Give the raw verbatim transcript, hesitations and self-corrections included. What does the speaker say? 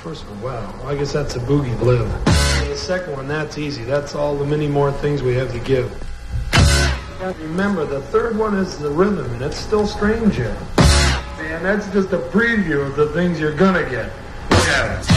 first one, wow. Well, I guess that's a boogie live. And the second one, that's easy. That's all the many more things we have to give. And remember, the third one is the rhythm, and it's still strange yet. And that's just a preview of the things you're gonna get. Yeah.